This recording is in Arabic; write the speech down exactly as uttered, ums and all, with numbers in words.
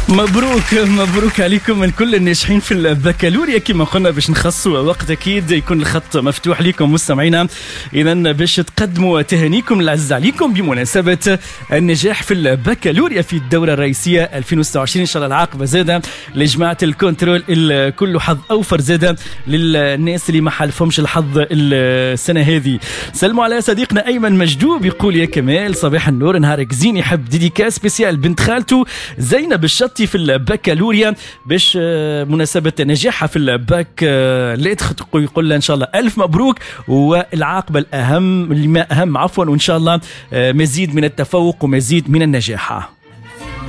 مبروك مبروك عليكم من كل الناجحين في البكالوريا. كما قلنا باش نخصوا وقت اكيد يكون الخط مفتوح لكم مستمعينا، اذا باش تقدموا تهانيكم العز عليكم بمناسبه النجاح في البكالوريا في الدوره الرئيسيه ألفين وستة وعشرين. ان شاء الله العاقبه زاده لجماعه الكنترول الكل حظ اوفر زاده للناس اللي ما حالفهمش الحظ السنه هذه. سلموا على صديقنا ايمن مجدوب يقول يا كمال صباح النور نهارك زين، يحب ديديكاس سبيسيال بنت خالته زينب الشطي في البكالوريا باش مناسبة نجاحها في الباك ليتخ يقول لها إن شاء الله ألف مبروك، والعاقبة الأهم اللي ما أهم عفوا، وإن شاء الله مزيد من التفوق ومزيد من النجاح.